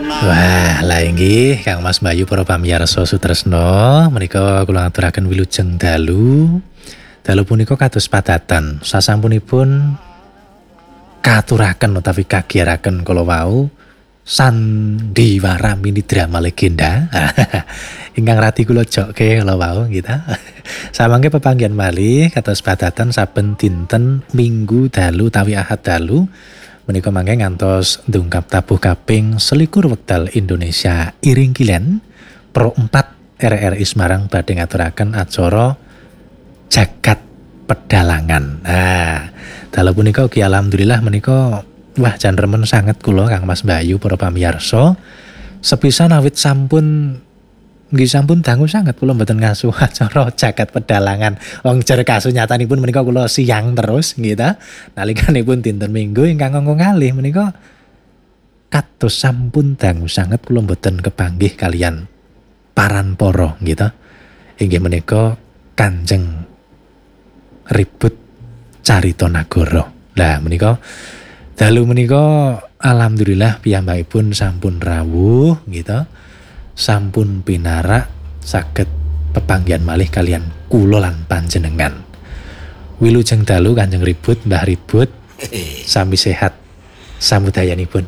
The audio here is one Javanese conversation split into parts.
Wah, lah inggih Kang Mas Bayu para pamirsa sutresna, menika kula aturaken wilujeng dalu. Dalu punika kados padatan. Sasampunipun katuraken utawi kagiyaraken kala wau sandiwara mini drama legenda. Ingkang radi kula jokke kala wau kita. Samangke pepanggihan malih kados padatan saben dinten Minggu dalu utawi Ahad dalu. Menika mangke ngantos ndungkap tabuh kaping 21 wekdal Indonesia Iring Kilen Pro 4 RRI Semarang badhe ngaturaken acara Jagat Pedalangan. Nah, dalu punika ugi alhamdulillah menika wah jan remen sanget kula Kang Mas Bayu para pamirsa. Sepisan awit sampun nggih sampun dangu sanget kula mboten ngasuh acara Jagat Pedalangan. Wong jare kasunyatanipun menika kula siang terus nggih ta. Nalikanipun dinten Minggu ingkang ngongkong kalih menika kados sampun dangu sanget kula mboten kepanggih kalian paranpara nggih ta. Inggih menika Kanjeng Ribut Carita Nagara. Lah menika dalu menika alhamdulillah piyambakipun sampun rawuh nggih ta. Sampun pinarak saged pepanggihan malih kalian kula lan panjenengan. Wilujeng dalu Kanjeng Ribut, Mbah Ribut. Sami sehat sambudayanipun.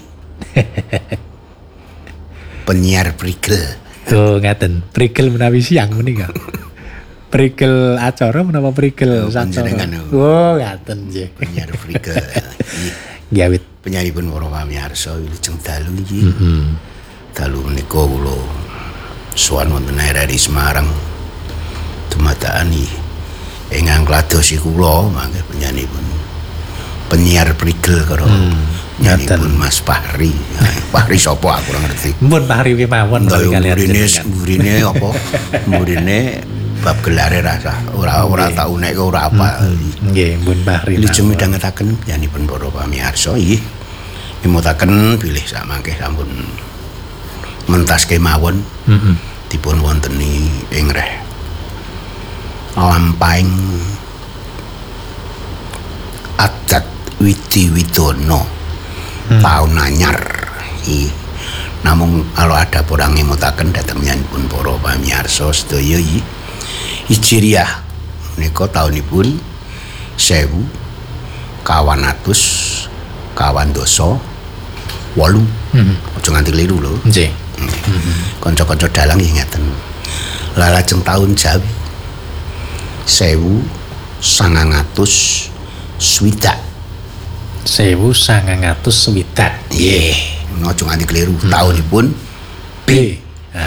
Penyiar prigel. Oh, ngaten. Prigel menawi siang menika. Prigel acara menapa prigel Panjenengan. Oh, ngaten nggih. Penyiar prigel. Nggih awit Penyaripun para pamirsa wilujeng dalu iki. Dalu menika kula sowan wonten RRI Semarang. Dumadaan ingkang kladosi kula mangke penyanipun penyiar prigel karo nyanipun Mas Fahri. Fahri sapa aku ora ngerti. Mun Fahri kemawon kali kalian murine apa? Murine bab gelare rasa ora tak unek ora apa. Nggih, mun Fahri. Lujeng midhangetaken nyanipun para pamirsa nggih. Nyemutaken bilih samangke sampun mentas kemawon dipun wonteni ing reh lampahing adat Widiwidana taun anyar namung kalau ada orang ngemutaken dhateng nyanipun para pamirsa sedaya Hijriah menika taunipun 1400 aja nganti kliru lho. Nggih. Kanca-kanca dalang nggih ngeten. Lah lajeng taun Jawi 1960 swidak. 1960 swidak. Nggih, aja nganti kliru. Taunipun B.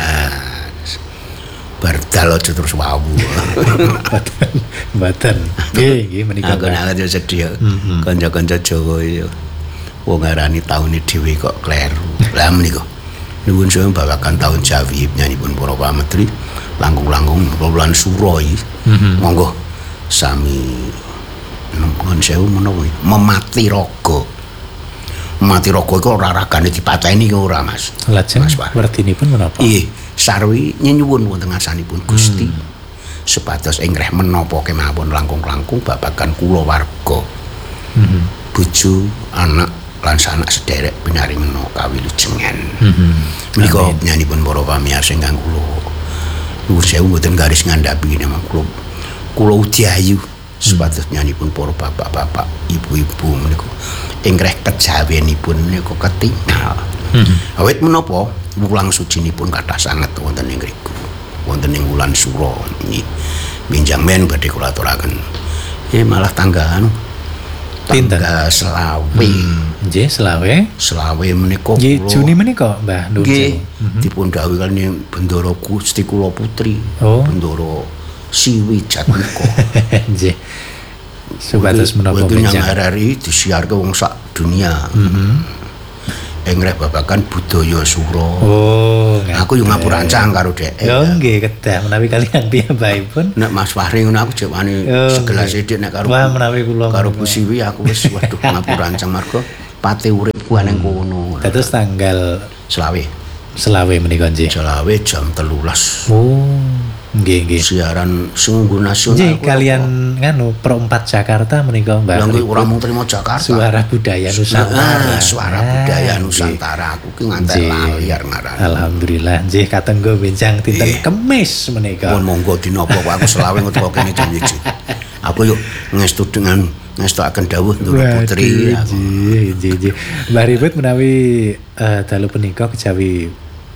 Bardal aja terus wawu. Mboten. Nggih menika. Aku nek aja sedya. Kanca-kanca Jawa ya. Wong ngarani taune dhewe kok kleru. Lah menika nuwun sewu babagan taun Jawi nyanipun para pametri langkung-langkung bulan Sura iki. Monggo sami nuwun sewu menawa memati raga. Memati raga iku ora ragane dipateni kok ora Mas. Lajeng wertinipun menapa? Nggih, sarwi nyuwun wonten ngarsanipun Gusti. Supados ing reh menapa kemawon langkung-langkung babagan kula warga. Bojo, anak lan sanak sederek pinaringan kawilujengan. Menika nyanipun para pamirsa ingkang kula nuwun sewu mboten garis ngandhapi nama kula udiayu supados nyanipun para bapak-bapak, ibu-ibu menika ing reh kejawenipun menika ketingal. Awit menapa wulang sucinipun kathah sanget wonten ing ngriku. Wonten ing wulan Sura nggih. Benjang men badhe kula aturaken. Malah tanggal selawe. Nggih, selawe menika kula. Nggih, Juni menika, Mbah Nur. Nggih, dipun dawuhi kaliyan Bendara Gusti kula Putri. Bendara Siwijat menika. Nggih. Supados menapa benjang RRI disiarke wong sak dunia. Ing reh babagan budaya Sura. Oh, aku yo ngapurancang karo dhek. Yo nggih kedah menawi kalian piyambakipun. Nek Mas Fahri ngono aku jek wani segelas sithik nek karo menawi kula karo Bu Siwi aku wis waduh ngapurancang marga pate uripku nang kono. Dados tanggal selawe menika nggih. Selawe jam 13. Oh, Nggih. Siaran sungguh nasional. Nggih, kalian nganu Pro 4 Jakarta menika Mbah. Lah kuwi ora mung trimo Jakarta. Suara Budaya Nusantara. Suara Budaya Nusantara aku ki ngantek lali arep ngarani. Alhamdulillah nggih katenggo benjang dinten Kemis menika. Pun monggo dina apa aku selawe ngetoko kene jam 1. Aku yuk ngestokaken dawuh Ndoro Putri. Nggih. Mbah Ribut menawi dalu punika kejawi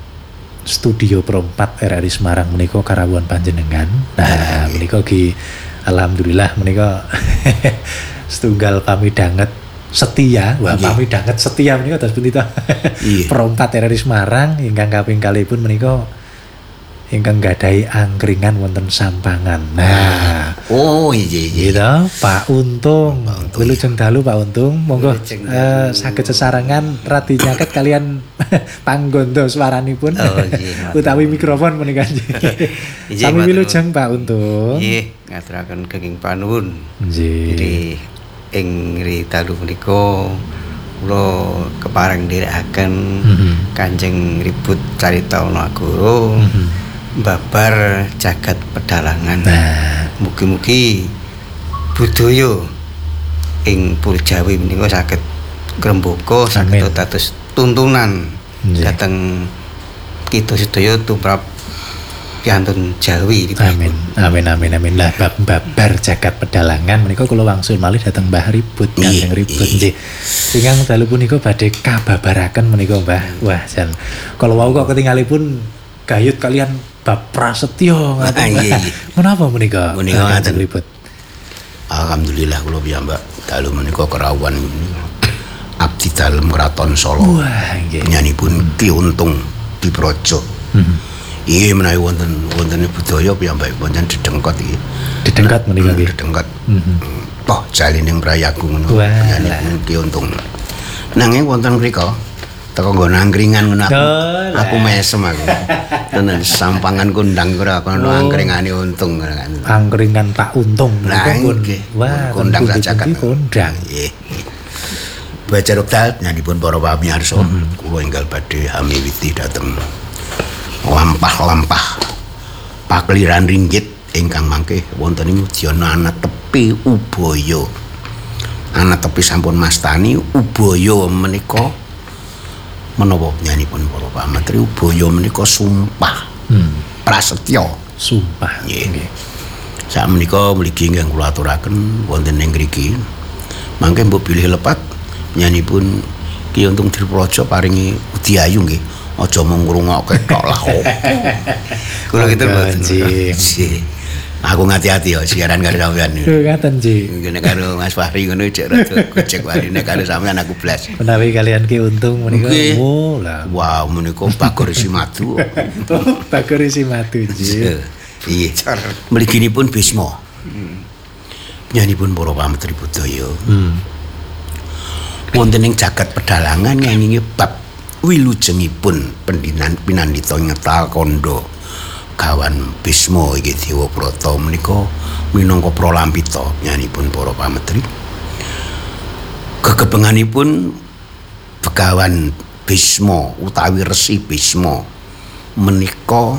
studio Pro 4 RRI Semarang menika karawuhan panjenengan. Nah, menika ki alhamdulillah menika setunggal pamidanget setia. Wah, pamidanget setia menika dados punika. Pro 4 RRI Semarang ingkang kaping kalihipun menika ingkang gadahi angkringan wonten Sampangan. Nah, iya. Gitu, Pak Untung. Wilujeng dalu Pak Untung, monggo saged sesarengan radi nyaket kalian panggondo swaranipun. Utawi mikrofon menika nggih. Sami wilujeng Pak Untung. Nggih, ngaturaken kenging panuwun. Nggih. Ing dalu menika kula kepareng nderekaken Kanjeng Ribut Carita Nagara. Babar jagat pedalangan. Mugi-mugi budaya ing Purjawi menika saged grembaka, saged dados tuntunan dhateng kita sedaya tumrap piantun Jawi. Amin. Lah babar jagat pedalangan menika kula wangsul malih dhateng Mbah Ribut, Kanjeng Ribut nggih. Ingkang dalu punika badhe kababaraken menika Mbah. Wah, jan kalau wau kok ketinggalipun gayut kalian Bab Prasetyo ngaten. Menapa menika? Menika ngaten Ribut. Alhamdulillah kula piyambak dalu menika kerawuhan abdi dalem Kraton Solo. Wah, nggih. Nyanipun Ki Untung Diprojo. Iki menawi wonten budaya piyambakipun jan dedengkot iki. Dedengkot menika nggih. Dedengkot. Toh jalining prayagung ngono. Nyanipun Ki Untung. Nanging wonten mriko teko nggon angkringan ngono aku mesem aku. Tenan Sampangan kondang ora kono angkringane Untung kan. Angkringan Pak Untung menika pun. Wah, kondang sajakan. Kondang. Nggih. Baca wekdal nyanipun para pamirsa, kula enggal badhe hamiwiti dhateng lampah-lampah pakliran ringgit ingkang mangke wonten ing Udiyana ana tepi Ubaya. Ana tepi sampun mastani Ubaya menika menapa nyanipun para pametri Ubaya menika sumpah prasetya sumpah nggih. Sak menika mligi ingkang kula aturaken wonten ing mriki mangke mbok bilih lepat nyanipun Ki Untung Diprojo paringi udiayu nggih aja mung ngrungokke tok lah. Kula gitu mboten. Aku ngati-ati ya siaran karo sampean. Ngaten Ji. Ngene karo Mas Fahri ngono cek rada gojek warine karo sampean aku blas. Menawi kalian Ki Untung menika lah. Wow, menika Bagor isi madu. Bagor isi madu Ji. Iya. Mliginipun Bisma. Nyanipun para pametri budaya. Wonten ing jagat pedalangan nyanyi bab wilujengipun pinandhita ngetal kandha gawan Bisma iki Dewabrata menika minangka pralampita nyanipun para pametri. Gegebenganipun begawan Bisma utawi Resi Bisma menika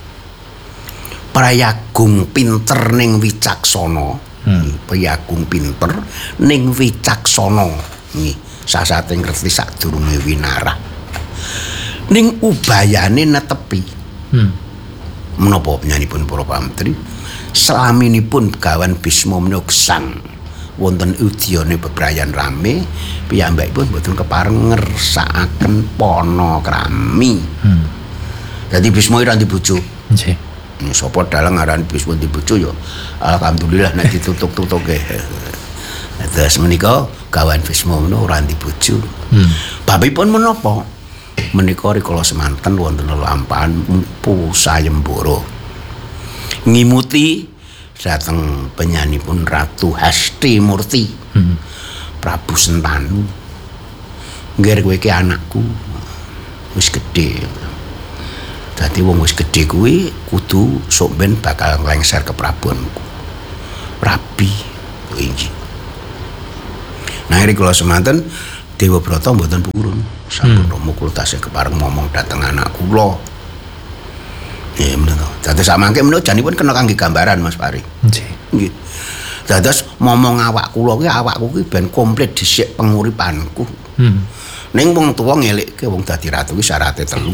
prayagung pinter ning wicaksana. Prayagung pinter ning wicaksana. Nggih, sasating ngerti sadurunge winarah. Ning ubayane netepi. Menapa nyanipun para pametri salaminipun gawan Bisma menika gesang wonten udyane bebrayan rame piyambakipun boten kepareng ngersakaken panakrami. Dadi Bisma ora dibojo. Nggih. Sapa dalang aran Bisma dibojo ya alhamdulillah nek ditutuk-tutuke. Terus menika gawan Bisma menika ora dibojo. Babipun menapa? Menika rikala semanten wonten lelampahan Mpu Sayembara. Ngimuti dhateng penyanipun Ratu Hasti Murti. Prabu Sentanu. Nggih kowe iki anakku wis gedhe. Dadi wong wis gedhe kuwi kudu sok ben bakal nglengser keprabuanku. Rabi iki. Nah rikala semanten Dewabrata mboten purun. Sampun Rama kula tasih kepareng ngomong dhateng anak kula. Nggih menika. Dados sak mangke menika janipun kena kangge gambaran Mas Pari. Nggih. Nggih. Dados momong awak kula kuwi awakku kuwi ben komplit dhisik penguripanku. Ning wong tuwa ngelikke wong dadi ratu kuwi syaraté 3.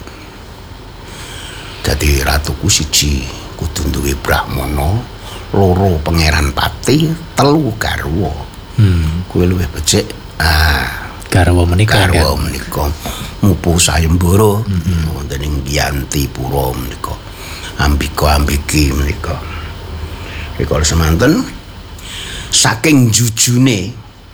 Dadi ratuku 1 kudu duwe brahmana, 2 pangeran pati, 3 garwa. Kuwi luwih becik. Garwa menika. Garwa menika mupu sayembara wonten ing Giyanti Pura menika. Ambika-ambiki menika. Rikala semanten saking jujune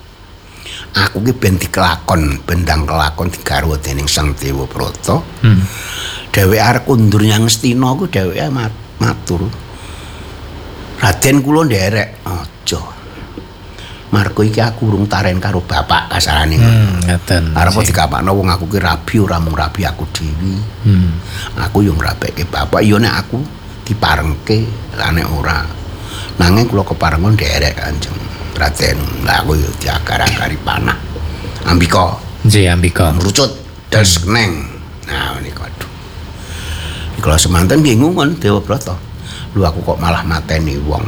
aku ki ben dikelakon, bendang kelakon digarwa dening Sang Dewa Brata. Dheweke arep kundur nyang Astina ku dheweke matur. Raden kula nderek aja. Marko iki aku urung taren karo bapak kasarane. Ngaten. Arep dikapakno wong aku ki rabi ora mung rabi aku dhewe. Aku yo ngrabekke bapak yo nek aku diparengke lah nek ora. Nanging kula keparengan nderek Kanjeng Raden. Lah aku yo diagar-agari panah. Ambika. Nggih, Ambika. Merucut das keneng. Nah menika aduh. Kula semanten nggih ngungun Dewa Brata. Lho aku kok malah mateni wong.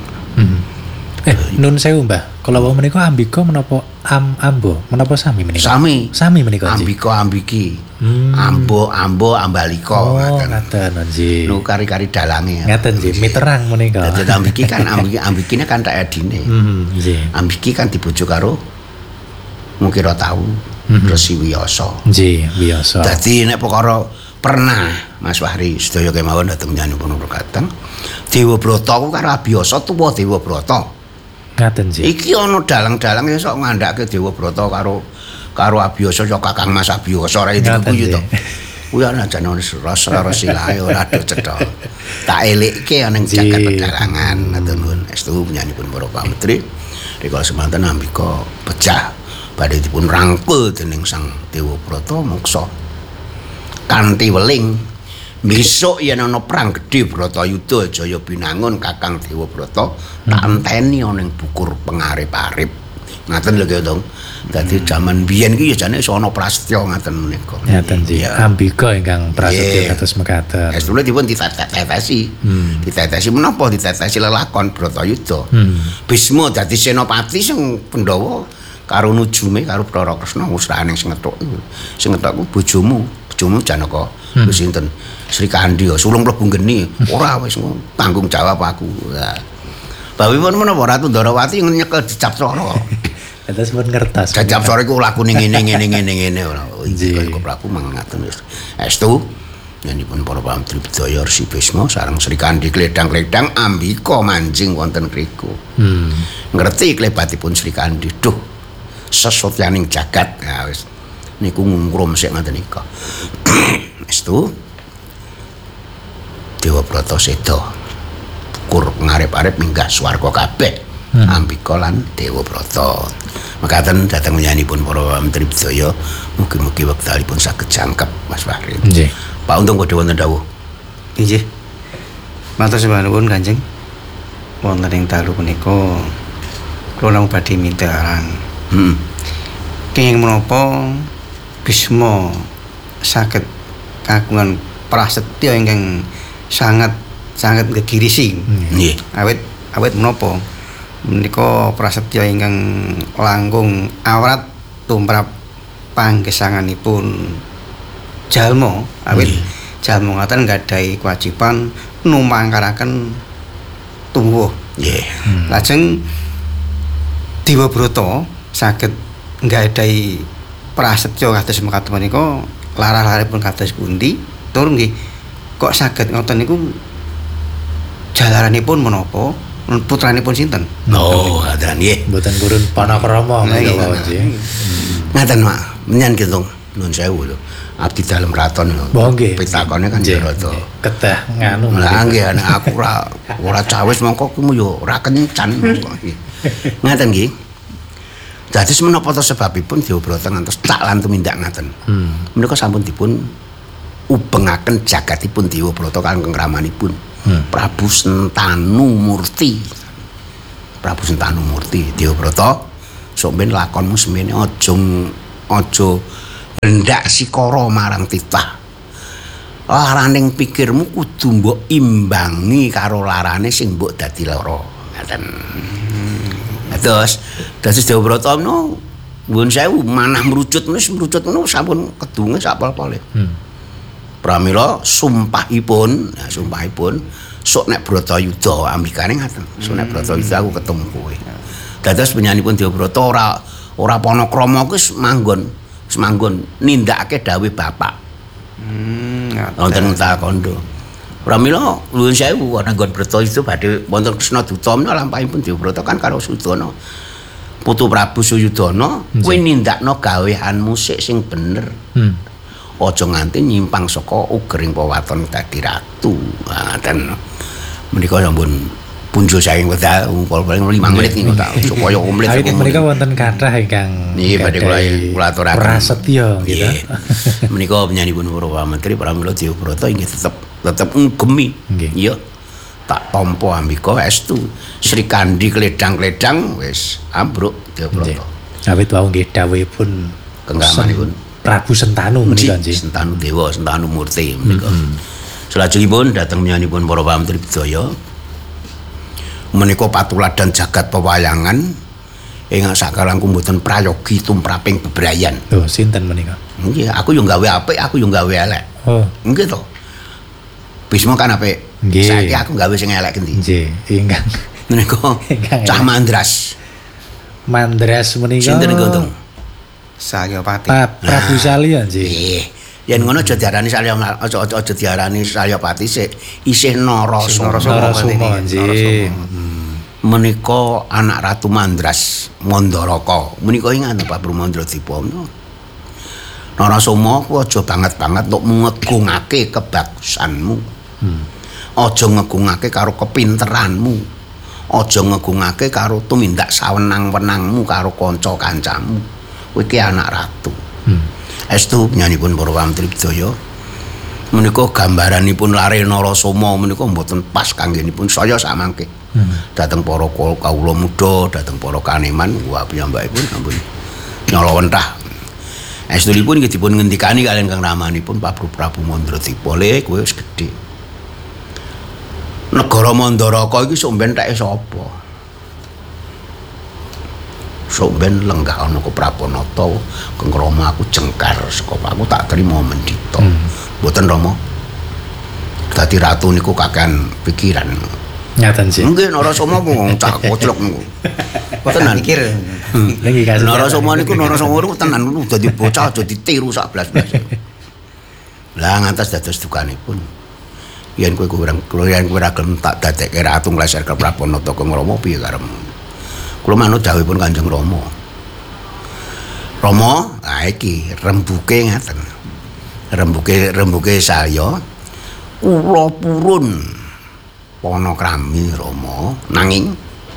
Nun sewu Mbah, kala wau menika Ambika menapa Ambo, menapa sami menika? Sami menika. Ambika ambiki. Ambo ambalika ngaten nggih. Nu kari-kari dalange. Ngaten nggih, miterang menika. Dadi ambiki kan ambikine kan tak edine. Nggih. Ambiki kan dibojo karo Mukira Tawu, Resi Wiyasa. Nggih, Wiyasa. Dadi nek perkara pernah Mas Wahri sedaya kemawon dhateng nyanipun kadang Dewa Brata ku karo Abiyasa tuwa Dewa Brata. Ngaten nggih. Iki ana dalang-dalang esuk ngandhake Dewa Brata karo Abiyasa ya Kakang Mas Abiyasa ra dikuyu to. Kuwi ana jane rasa silahe ora ado cetha. Tak elikke ana ing jagat pedalangan matur nuwun estu nyanipun para pametri. Rikala semanten Ambika pecah badhe dipun rangkul dening Sang Dewa Brata moksa kanthi weling besok yen ana perang gedhe Bratayuda Jaya Binangun Kakang Dewa Brata tak enteni ana ing bukur pengarip-arip. Ngaten lho dong. Dadi jaman biyen iki ya jane iso ana prasetya ngaten menika. Ngaten nggih. Ambika ingkang prasetya kados mekaten. Estune dipun ditetesi. Ditetesi menapa ditetesi lelakon Bratayuda. Bisma dadi senopati sing Pandhawa karo nujume karo Brara Kresna musraning sing ngethuk. Sing ngethuk bojomu Janaka. Lho sinten? Sri Kandi sulung mlebu geni. Ora wis tanggung jawab aku. Bawipun menapa Ratu Ndarawati nyekel dicap sora. Terus pun ngertos. Dicap sora iku lakune ngene ora. Iki kok Prabu mangaten wis. Estu nyanipun para pamtri Bedaya Resi Bisma sareng Sri Kandi kledang-kledang Ambika manjing wonten kriku. Ngerti klebatipun Sri Kandi. Duh. Sesotyaning jagat. Ya wis. Niku ngungkrum sik ngoten nika. Estu Dewa Brata seda. Bukur ngarep-arep minggah swarga kabeh. Ambika lan Dewa Brata. Mekaten dhateng nyanipun para menteri Bedaya, mugi-mugi wektalipun saged jangkep Mas Fahri. Nggih. Pak Untung badhe wonten dawuh. Nggih. Matur sembah nuwun Kanjeng. Wonten ing dalu punika kula namung badhe minta arang. Kenging menapa Bisma saged kagungan prasetya ingkang sangat gegirisi. Nggih. Awit menapa menika prasetya ingkang langkung awrat tumrap panggesanganipun jalma. Awit jalma ngaten nggadahi kewajiban numangkaraken tuwuh. Nggih. Lajeng Dewa Brata saged nggadahi prasetya kados mekaten menika larah-laripun kados pundi tur nggih kok saged ngoten niku jalaranipun menapa putranipun sinten? Oh, ngaten nggih. Mboten purun panakrama menika nggih. Ngaten Mak, menyan gitu. Nuwun sewu lho. Abdi dalem raton lho. Nggih. Pitakone kan Jarata. Kedah nganu. Lah nggih nek aku ora cawis mongko kuwi yo ora kencan. Ngaten nggih. Dadi menapa to sebabipun Dewa Brata ngantos tak lan tumindak ngaten. Menika sampun dipun ubengaken jagatipun Dewa Brata kangge ramanipun Prabu Sentanu Murti. Prabu Sentanu Murti Dewa Brata sok ben lakonmu semene aja hendak sikara marang titah. laraning pikirmu kudu mbok imbangi karo larane sing mbok dadi lara. Ngoten. Terus Dewa Brata no nuwun sewu manah mrucut sampun kedunge sak pol-pole. Pramila sumpahipun sok nek Bratayuda ambikane ngaten. Sok nek Bratayuda aku ketemu kowe. Dados penyanipun Dewa Brata ora panakrama kuwi wis manggon nindakake dawuh bapak. Wonten Utakondo. Pramila nuwun sewu ana nggon Bratayuda badhe wonten Kresna Duta menika lampahipun Dewa Brata kan karo Sudana. Putu Prabu Suyudana kuwi nindakno gaweanmu sing bener. Aja nganti nyimpang saka ugering pewaton dadi ratu. Ngoten. Menika sampun punjul saking wekdal paling 5 menit niku ta supaya komplit. Awit menika wonten kathah ingkang nggih badhe kula aturaken. Prasetya gitu. Menika penyanipun para menteri pramila Dewa Brata inggih tetep ngemi. Iya. Tak tampa ambika estu Sri Kandi kledang-kledang wis ambruk Dewa Brata. Awit wau nggih dawuhipun kenggamanipun Prabu Sentanu menika nggih. Sentanu Dewa, Sentanu Murti menika. Salajengipun dhateng penyanipun para pamrih budaya. Menika patuladan jagat pewayangan ingkang sakalangkung mboten prayogi tumraping bebrayan. Oh, sinten menika? Nggih, aku yo gawe apik, aku yo gawe elek. Oh. Nggih to. Bisma kan apik. Saiki aku gawe sing elek endi? Nggih, ingkang menika Cah Mandras. Mandras menika. Sinten niku? Salyapati. Prabu Salya nggih. Nggih. Yen ngono aja diarani Salya, aja diarani Salyapati sik isih Narasoma. Narasoma nggih. Menika anak Ratu Mandras Mandaraka. Menika ingat Pak Brumandra Dipa. Narasoma ku aja banget-banget untuk ngegungake kebagusanmu. Aja ngegungake karo kepinteranmu. Aja ngegungake karo tumindak sawenang-wenangmu karo kanca-kancamu. Kowe iki anak ratu. Estu nyanipun para pamrih budaya. Menika gambaranipun lare Narasoma menika mboten pas kanggenipun saya samangke. Dateng para kawula muda, dateng para kaneman, wah piyambakipun sampun nyala wentah. Estunipun nggih dipun ngendikani kaliyan Kang ramanipun Pak Prabu Mandradipa, "Le kowe wis gedhe. Negara Mandaraka iki sok ben teke sapa? Sok ben lenggah ana Keprapanata, Kang Rama aku jengkar saka aku tak trima mendhita." Mboten Rama. Dadi ratu niku kakehan pikiran. Ngaten sih. Nggih Narasoma wong cah koclok niku. Tenan Pikir. Lagi kasih. Narasoma niku tenan dadi bocah aja ditiru sak blas-blas. Lah ngantos dados dukanipun. Yen kowe kurang yen kowe ora gelem tak dadekke ratu ngleser ke Prapanata Kang Rama piye karepmu? Kula manut dawuhipun Kanjeng Rama. Rama, ha iki rembuke ngaten. Rembuke Salya kula purun Panakrami Rama nanging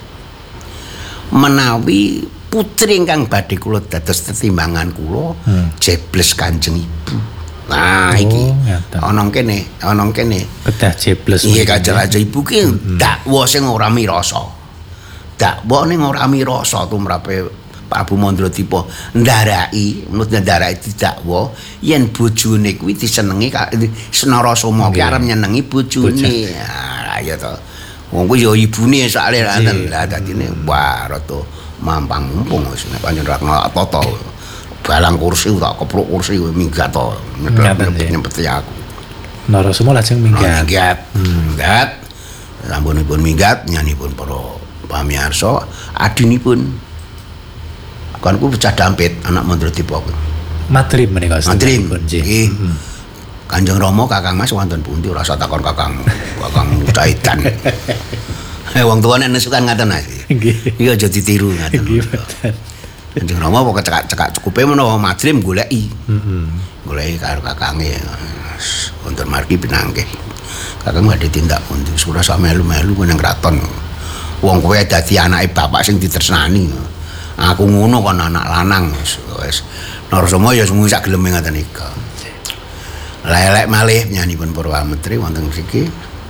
menawi putri ingkang badhe kula dados tetimbangan kula jebles Kanjeng Ibu. Nah iki ana kene kedah jebles. Iya Kanjeng Ibu ki dakwa sing ora mirasa. Dakwa ning ora mirasa tumrape Prabu Mandradipa ndaraki didakwa yen bojone kuwi disenengi Narasoma ki arep nyenengi bojone. Ya to. Wong kuwi ya ibune sakle nanten. Lah dadine wah rada mampang mumpung wis nek pancen ra tata. Balang kursi tak kepruk kursi minggat to. Nyempeti aku. Narasoma lajeng minggat. Minggat. Lampunipun minggat nyanipun para pamirsa adinipun. Kan ku pecah dampit anak Mandradipa. Madrim menika. Madrim nggih. Kanjeng Rama Kakang Mas wonten pundi ora usah takon Kakang. Kakang Caidan. Wong tuane nesukan ngaten Mas. Nggih. Iki aja ditiru ngaten. Nggih mboten. Kanjeng Rama pokoke cekak cukupe menawa Madrim goleki. Goleki karo kakange. Wonten margi pinanggih. Kakang badhe tindak pundi surah sak melu-melu nang kraton. Wong kowe dadi anake bapak sing ditresnani. Aku ngono kon anak lanang wis. Narasoma ya semu sak geleme ngaten iki. Lelek malih nyanipun para menteri wonten mriki.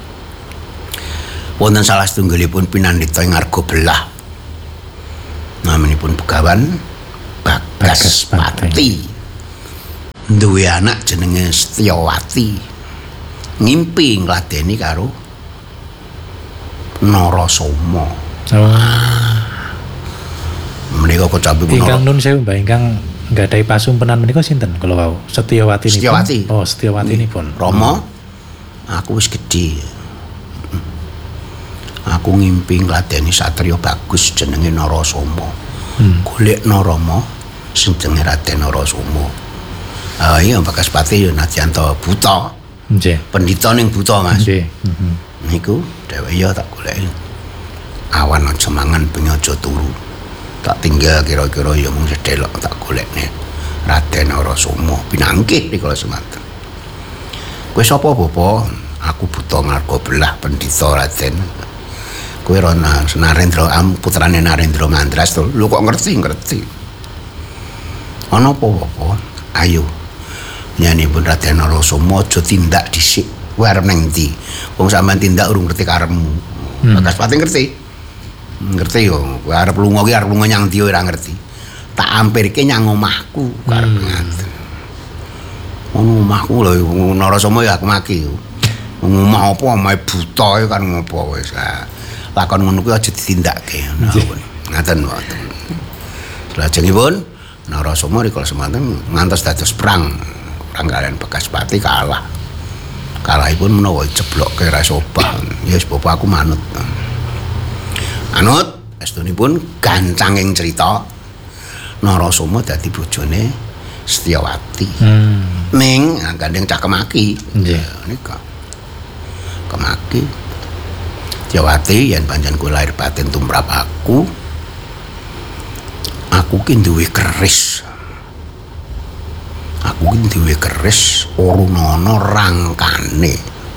Wonten salah setunggalipun pinandhita ing Arga Belah. Namanipun Begawan Bagaspati. Duwe anak jenenge Setyawati. ngimpi ngladeni karo Narasoma. Menika kecapi Ingkang nun sewu Mbah, ingkang nggadahi pasumpenan menika sinten kula wau? Setyawati nipun. Setyawati. Oh, Setyawati nipun. Rama, aku wis gedhe. Aku ngimpi ngladeni satriya bagus jenenge Narasoma. Golekno Rama sing jenenge Raden Narasoma. Iya Bagaspati ya nadyan ta buta. Nggih. Pendhita ning buta, Mas. Nggih. Niku dheweke ya tak goleki. Awan aja mangan bengi aja turu. Tak tinggal kira-kira ya mung sedelok tak golekne. Raden Narasoma pinanggih rikala semanten. Kowe sapa, Bapak? Aku buta ngarga belah pendhita Raden. Kowe Rana Narendra putrane Narendra Mandras to. Lho kok ngerti? Ana apa, Bapak? Ayo. Nyanipun Raden Narasoma aja tindak dhisik. Kowe arep nang ndi? Wong sampean tindak urung ngerti karepmu. Bagaspati ngerti. Ngerti yo, kowe arep lunga ki arep lunga nyang ndi ora ngerti. Tak ampirke nyang omahku karep ngaten. Ono omahku lho Narasoma ya aku maki. Omah apa omahe buta kan ngopo wis. Lakon ngono kuwi aja ditindakke. Ngaten mboten. Lajengipun Narasoma rikala semanten ngantos dados perang kalian Bagaspati kalah. Kalahipun menawa jeblokke Rasobah. Ya wis bapak aku manut. Anut estunipun gancanging cerita Narasoma dadi bojone Setyawati. Ning gandeng Cak Kemaki. Nggih. Nika. Kemaki. Setyawati yen pancen kowe lahir batin tumrap aku ki duwe keris. Aku ki duwe keris orunana rangkane.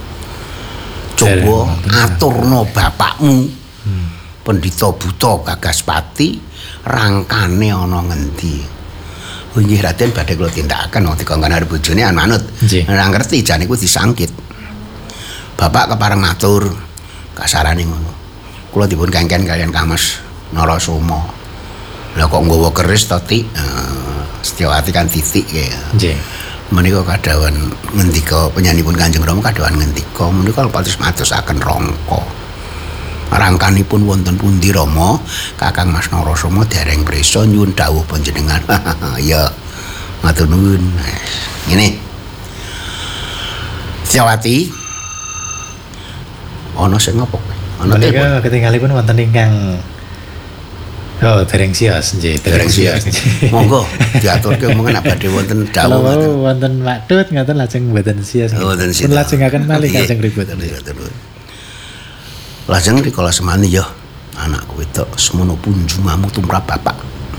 Coba aturno bapakmu. Pendhita buta Bagaspati rangkane ana ngendi? Oh nggih Raden badhe kula tindakaken wong dikongkon karo bojone manut. Ora ngerti jane kuwi disangkit. Bapak kepareng matur kasarane ngono. Kula dipun kengken kalian Kamas Narasoma. Lah kok nggawa keris to, Tik? Setyawati kan titik ya. Nggih. Menika kadhawan ngendika penyanipun Kanjeng Rama kadhawan ngendika menika pados madosaken rangka. Rangkanipun wonten pundi Rama? Kakang Mas Narasoma dereng prisa nyuwun dawuh panjenengan. Ya. Matur nuwun. Ngene. Setyawati. Ana sing ngopo? Ana menika ketinggalipun wonten ingkang oh, dereng sios nggih, dereng sios. Monggo diaturke omongan nek badhe wonten dawuh ngoten. Wonten maksud ngoten lajeng mboten sios. Mboten sios. Pun lajengaken malih Kanjeng ribut. Lajeng rikala semana ya anakku wedok semono punjungamu tumrap bapak.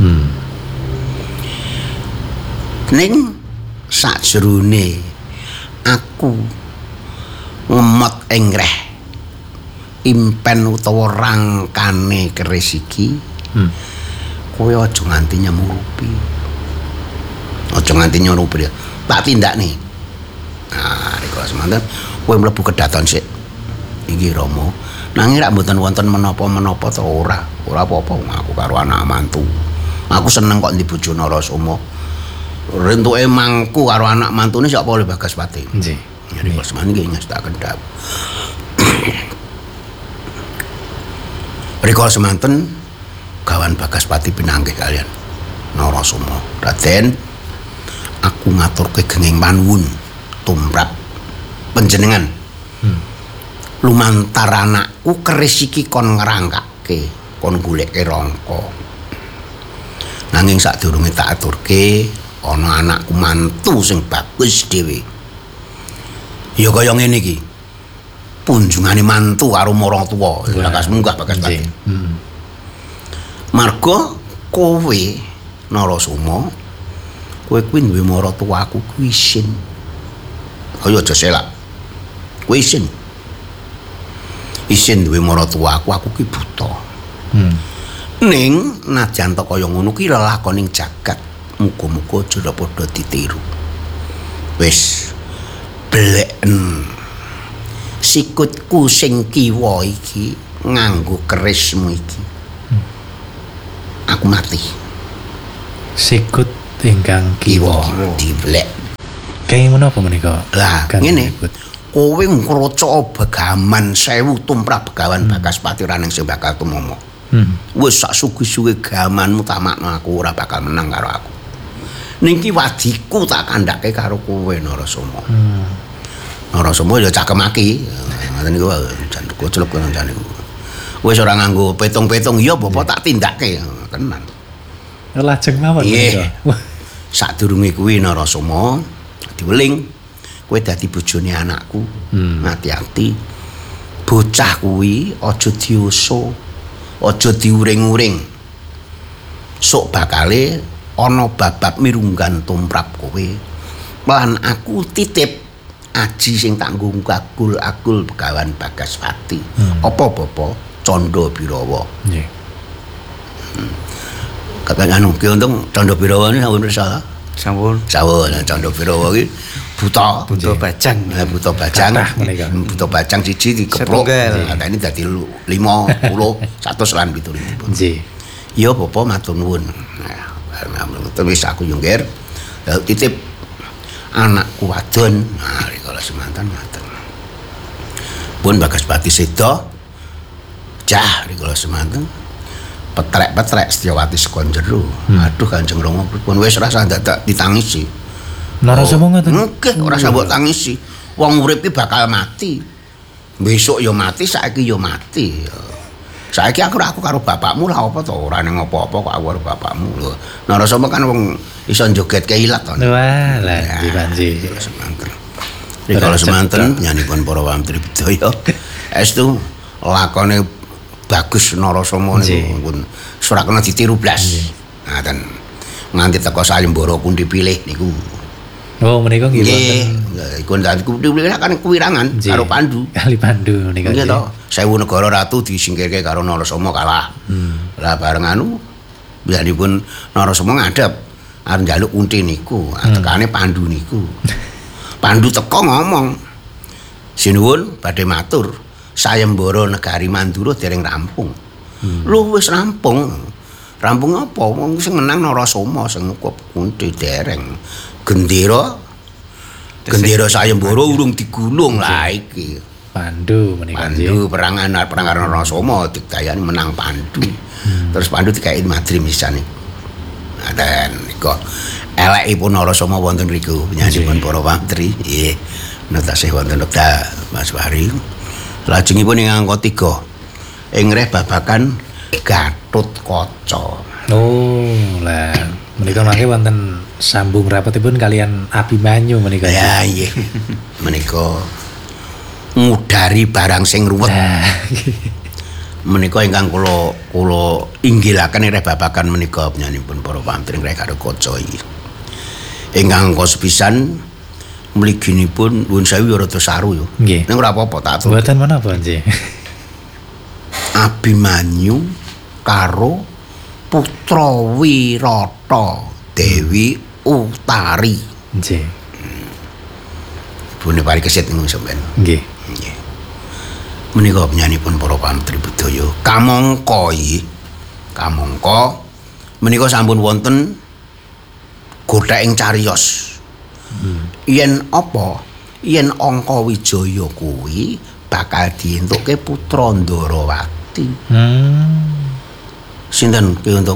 Ning sakjerone aku ngemot engreh impen utawa rangkane keris iki. Kowe aja nganti nyemurupi. Aja nganti nyemurupi. Tak tindakne. Nah, rikala semanten kowe mlebu kedaton sik. Iki Rama. Nanging rak mboten wonten menapa-menapa to ora. Ora apa-apa aku karo anak mantu. Aku seneng kok ndi bojo Narasoma. Rentuke mangku karo anak mantune sak apa oleh Bagaspati. Nggih. Rikala semanten nggih ngestaken dawuh. Rikala semanten gawan Bagaspati pinanggih kalian Narasoma. Raden, aku ngaturke genging panuwun tumrap panjenengan. Lumantar anakku keris iki kon ngrangkake, kon goleke rangka. Nanging sadurunge tak aturke ana anakku mantu sing bagus dhewe. Ya kaya ngene iki. Punjungane mantu karo marang tuwa. Bagas munggah Bagaspati. Marga kowe Narasoma kowe kuwi duwe maratuwa aku kuwi isin. Ayo aja selak. Kowe isin. Isin duwe maratuwa aku ki buta. Ning najan to kaya ngono ki lelakoning jagat. Muga-muga aja padha ditiru. Wis bleken sikutku sing kiwa iki nganggo kerismu iki. Aku mati. Sikut ingkang kiwa diblek. Kayak menapa menika? Lah ngene. kowe ngroco begaman 1000 tumrap begawan Bagaspati Raning sing bakal tumomo. Wis sak sugi-sugi gamanmu tamakno aku ora bakal menang karo aku. Niki wadiku tak kandhake karo kowe Narasoma. Narasoma ya cakemaki. Ngoten niku jan koclok jan niku. Wis ora nganggo petung-petung ya bapak tak tindakke tenan. Lajeng mawon menika. Sadurunge kuwi Narasoma diweling kowe dadi bojone anakku. Hati-hati. Bocah kuwi aja dioso, aja diuring-uring. Sok bakale ana babab mirunggan tumrap kowe. Lan aku titip aji sing tak nggo agul begawan Bagaspati. Apa Bapak Candha Birawa. Nggih. Kakang anu ki untung Candha Birawa ini sampun salah. Sampun. Sampun Candha Birawa ki buta bajang. Buta bajang. Buta bajang siji dikeplok. Nah, ini dadi 5, 10, 100 lan pituripun. Nggih. Ya Bapak matur nuwun. Nah, wis aku yo ngger. Titip anakku wadon. Nah, rikala semanten ngaten. Pun Bagaspati seda. Jah rikala semanten. Petrek-petrek Setyawati sekon jero. Aduh Kanjeng Rama pripun wis rasa dadak ditangisi. Narasoma ngoten. Nggih, ora sambok tangisi. Wong urip iki bakal mati. Besok ya mati, saiki ya mati. Saiki aku karo bapakmu lah apa to? Ora nang apa-apa kok aku karo bapakmu lho. Narasoma kan wong iso jogetke ilat to. Wah, lah nggih panji. Semanten. Rikala semanten nyanipun para wamtri budaya. Estu lakone bagus Narasoma niku pun surakna ditiru blas. Ngaten. Nganti teko sayembara pun dipilih niku. Oh, menika nggih wonten. Iku dipilih kan kuwirangan karo Pandu. Kali Pandu nika. Nggih to. 1000 negara ratu disingkirke karo Narasoma kalah. Lah bareng anu biyanipun Narasoma ngadep arep njaluk unti niku, tekane Pandu niku. Pandu teko ngomong. Sinuwun badhe matur. Sayembara negari Mandura dereng rampung. Lho wis rampung. Rampung apa? Wong sing menang Narasoma sing kunti dereng. Gendera sayembara urung digulung lah iki. Pandu menika. Pandu perang karo Narasoma digdayani menang Pandu. Terus Pandu dikaiki madrim sisan niku. Ngaten nika. Elekipun Narasoma wonten riku penyanipun para wantri. Nggih. Menawi tasih wonten wekdal Mas Wari. Lajengipun ing angka 3 ing reh babakan Gatotkaca. Oh, lah menika mangke wonten sambung rapatipun kalian Abimanyu menika. Ya nggih. Menika ngudari barang sing ruwet. Menika ingkang kula inggilaken reh babakan menika penyanipun para pamtring reh Gatotkaca iki. Ingkang angka sepisan mliginipun nuwun sewu rada saru yo. Nggih. Ning ora apa-apa tak atur. Mboten menapa nggih. Abimanyu karo putra Wirata Dewi Utari. Nggih. Ibune parikesit niku sampean. Nggih. Nggih. Menika penyanipun para pamtri budaya. Kamangka menika sampun wonten godhaking cariyos. Yen apa? Yen Angka Wijaya kuwi bakal dientukke putra Ndarawati. Sinten ki untung?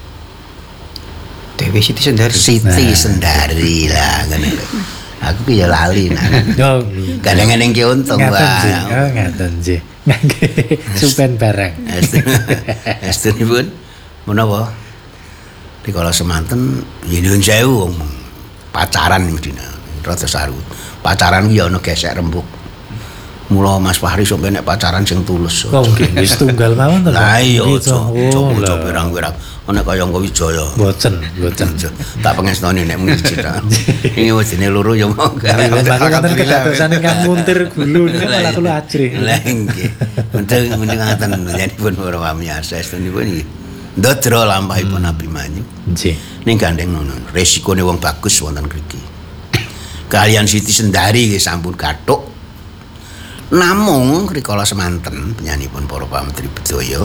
Dewi Siti Sendari. Siti Sendari lah ngene lho. Aku ki ya lali nah. Oh, Gandeng-gandeng ki untung wae. Oh, ngaten nggih. Nggih. Supen barang. Estunipun menapa? Rikala semanten nyuwun sewu pacaran medina rada saru. Pacaran ki ya ana gesek rembug. Mula Mas Fahri sampe nek pacaran sing tulus. Oh, nggih wis tunggal mawon to. Lah iya coba pirang-pirang ana kaya Angka Wijaya. Mboten. Tak pengestoni nek mung siji ta. Iki wis dene loro ya monggo. Mangke wonten kedadosan ingkang muntir gulu niku malah kula ajrih. Lah nggih. Mending ngaten nyanipun para pamiyarsa estunipun iki. Ndadra lampahipun Abimanyu. Nggih. Ning gandeng ngono. Resikone wong bagus wonten mriki. Kalian Siti Sendari nggih sampun gathuk. Namung rikala semanten penyanipun para pamtri budaya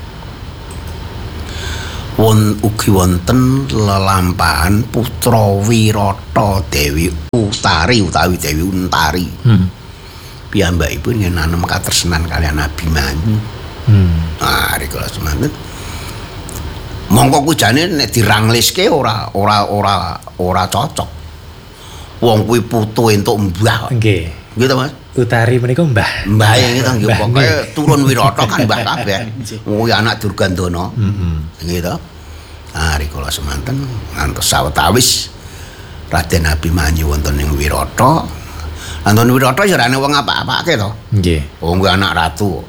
ugi wonten lelampahan putra Wirata Dewi Utari utawi Dewi Untari. piyambakipun yen nanem katresnan kalian Abimanyu. Nah, rikala semanten. Mongko kuwi jane nek dirangleske ora cocok. Wong kuwi putu entuk mbah. Nggih. Nggih to, Mas? Utari menika mbah. Mbah ngene nggih pokoke turun Wirata kan mbah kabeh. Kuwi anak Durgandana. Nggih to. Ah rikala semanten ngantos sawetawis Raden Abimanyu wonten ing Wirata. Wonten Wirata ya ora ana wong apa-apake to. Nggih. Wong kuwi anak ratu.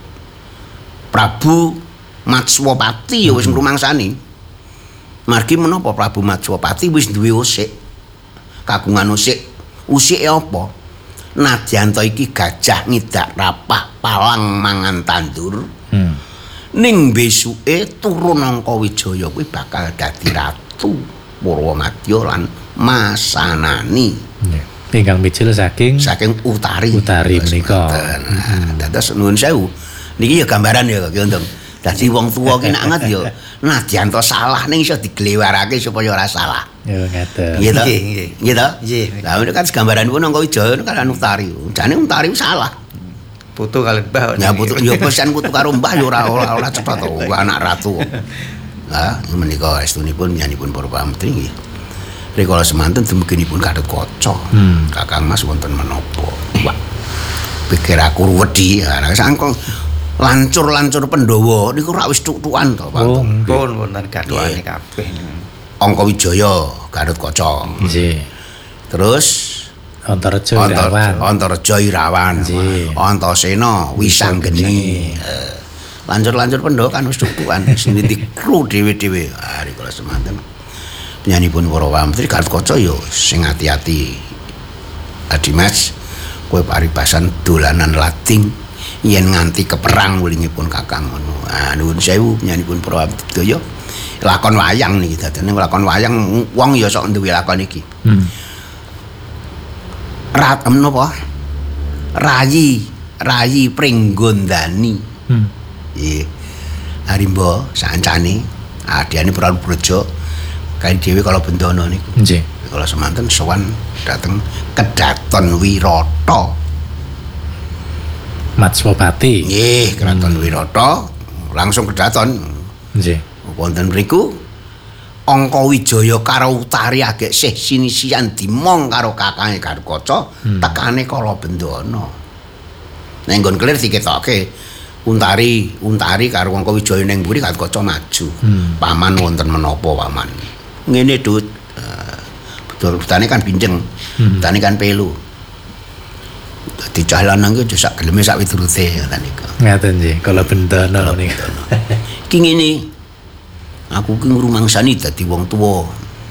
Prabu Matswapati ya wis ngrumangsani. Margi menapa Prabu Matswapati wis duwe usik. Kagungan usik. Usike apa? Nadyanto iki gajah ngidak rapak palang mangan tandur. Ning besuke turun Angka Wijaya kuwi bakal dadi ratu Purwomadya lan Masanani. Ingkang mijil saking Utari. Utari menika. Dados nuwun sewu. Niki ya gambaran ya Ki Untung. Dadi wong tuwa ki nek ngat ya nadyanto salah ning iso diglewarake supaya ora salah. Ya ngaten. Nggih to? Nggih. Nggih to? Nggih. Lah ini kan gambaranipun Angka Wijaya kan Utari. Jane Utari salah. Putu kali mbah. Ya putu ya pesan putu karo mbah ya ora cetha to, anak ratu. Lah menika estunipun nyanipun para pametri nggih. Rikala semanten dumuginipun Gatotkaca. Kakang Mas wonten menapa? Wah. Pikir aku wedi, sangkong lancur-lancur Pandhawa niku rak wis tuk-tukan to, Pak. Pun wonten gaduhane kabeh. Angka Wijaya Gatotkaca. Nggih. Terus Antareja Irawan. Antareja Irawan. Antasena Wisanggeni. Lancur-lancur Pandhawa kan wis tukukan sing dikru dhewe-dhewe. Ah rikala semanten. Penyanipun para pametri Gatotkaca ya sing ati-ati. Adimas kowe paribasan dolanan lating yen nganti keperang ulingipun Kakang ngono. Ah nuwun sewu penyanipun para pametri lakon wayang niki dadene lakon wayang wong ya sok duwe lakon iki. Menapa? Rayi Pringgondani. Nggih. Arimba sancane adhiane Prabu Brojo kae dhewe kala Bendana niku. Nggih. Kala semanten sowan dhateng Kedaton Wirata. Matswapati. Nggih, Kraton Wirata langsung kedaton. Nggih. Wonten mriku Angka Wijaya karo Utari agek sih sinisian dimong karo kakange Gatotkaca tekane kala Bendana. Nek nggon kelir diketoke Untari karo Angka Wijaya ning mburi Gatotkaca maju. Paman wonten menapa paman? Ngene Dut. Betul betane kan pinjeng. Betane kan pelu. Dadi cah lanang ki sak geleme sak witurute ngoten niku. Ngaten nggih, kala Bendana niku. Ki ngene. Aku ki ngrumangsani dadi wong tuwa.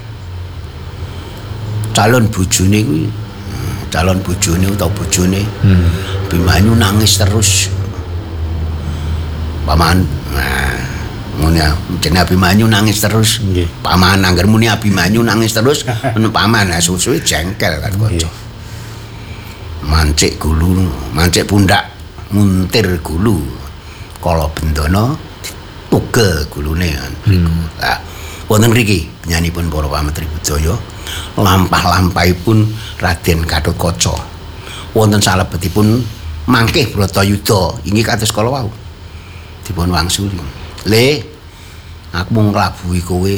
Calon bojone kuwi utawa bojone Abimanyu nangis terus. Paman, muni jenenge Abimanyu nangis terus. Paman angger muni Abimanyu nangis terus, paman suwe jengkel kan kanca. Mancik gulu, mancik pundak muntir gulu. Kala Bendana tugel gulune. Lah wonten mriki penyanipun para pametri budaya lampah-lampahipun Raden Gatotkaca. Wonten salebetipun mangkih Bratayuda inggih kados kala wau. Dipun wangsuli. Le aku mung nglabuhi kowe.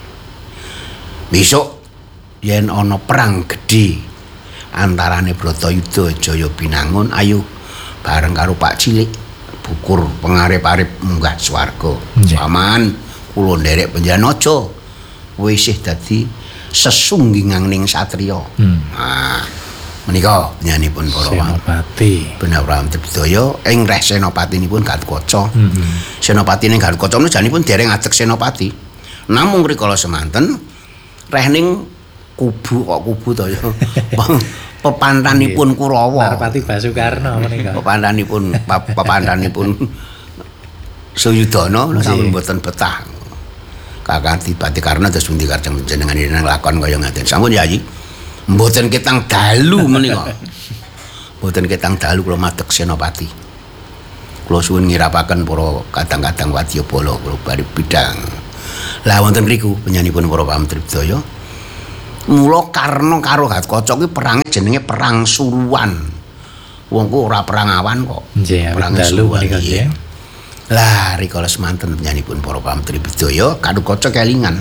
Besok yen ana perang gedhe antarane Bratayuda Jaya Binangun ayo bareng karo Pak Cilik bukur pengarep-arep munggah swarga. Paman, kula nderek Panjenengan kowe isih dadi sesunggingang ning satriya. Nah, menika penyanipun para Senopati. Bener Budaya ing reh senopatinipun Gatotkaca. Senopatine Gatotkaca menika janipun dereng ajek senopati. Namung rikala semanten reh ning kubu to ya. Pepantanipun Kurawa. Narpati Basukarno menika. Pepantanipun Suyudana sampun mboten betah. Kakang Dipati Karna terus pundi kajeng jenengan lakon kaya ngaten. Sampun ya Yi. Mboten ketang dalu menika. Mboten ketang dalu kula madheg senopati. Kula suwun ngirapaken para kadang-kadang wadyabala kula bari bidang. Lah wonten mriku penyanipun para pametri budaya mula Karna karo Gatotkaca kuwi perange jenenge perang suruhan. Wong ku ora perang awan kok. Nggih, Perang dalu Suwan, menika iya. nggih. Lah rikala semanten penyanipun para pamtri budaya Gathotkaca kelingan.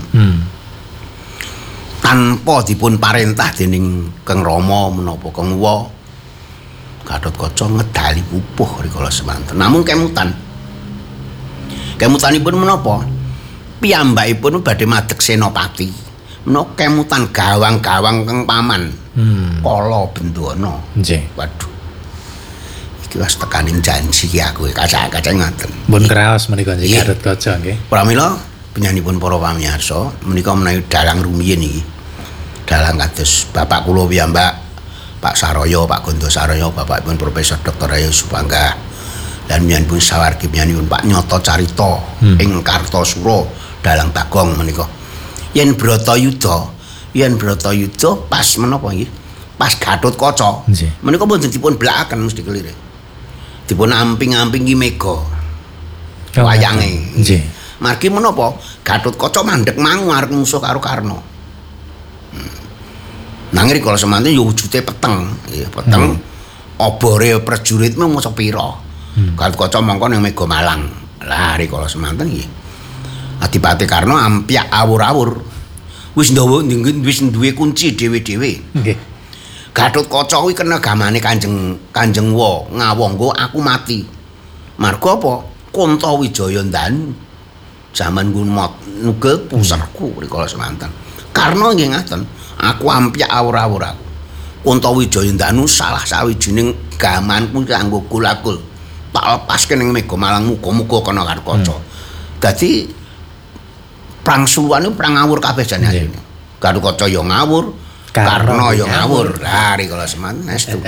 Tanpa dipun parentah dening Kang Rama menapa Kang Uwa Gathotkaca ngedali pupuh rikala semanten. Namung kemutan. Kemutanipun menapa? Piyambakipun badhe madeg senopati. Menawa kemutan gawang-gawang Kang Paman. Kala Bendana. Nggih. Waduh. Iki wis tekaning janji ki aku kaca-kaca ngoten. Pun kraos menika nggih Nggih. Gathotkaca nggih. Pramila penyanipun para pamirsa menika menawi dalang rumiyin iki. Dalang kados bapak kula piyambak Pak Saraya, Pak Gondo Saraya, bapakipun Profesor Dr. Ayu Supangga. Dan penyanipun sawargi penyanipun Pak Nyoto Carita ing Kartosura dalang Bagong menika. Yen Bratayuda pas menapa nggih? Pas Gathotkaca. Nggih. Menika mboten dipun blakaken mesti kelire. Dipun amping-amping ki mega. Wayange. Nggih. Margi menapa? Gathotkaca mandheg mangu arep musuh karo Karna. Nanging rikala semanten ya wujude peteng, ya peteng. Obore prajurit mung sepira. Gathotkaca mangka ning Mega Malang. Lah rikala semanten nggih. Adipati Karna ampyak awur-awur. Wis duwe kunci dhewe-dhewe. Nggih. Gathotkaca kuwi kena gamane Kanjeng Wa ngawangga aku mati. Marga apa? Kuntawijaya ndanu. Zaman Gunmot nugel puserku rikala semanten. Karna nggih ngaten. Aku ampyak awur-awur aku. Kuntawijaya ndanu salah sawijining gamanku kanggo gulakul. Tak lepaske ning Mega Malang muga-muga kena Gathotkaca. Dadi perang Suwan perang ngawur kabeh jane asline. Gathotkaca ya ngawur, Karna ya ngawur. Lah rikala semanten estu.